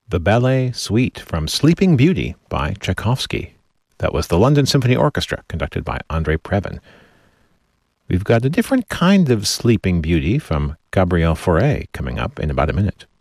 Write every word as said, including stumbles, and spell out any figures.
The Ballet Suite from Sleeping Beauty by Tchaikovsky. That was the London Symphony Orchestra, conducted by Andrei Previn. We've got a different kind of Sleeping Beauty from Gabriel Fauré coming up in about a minute.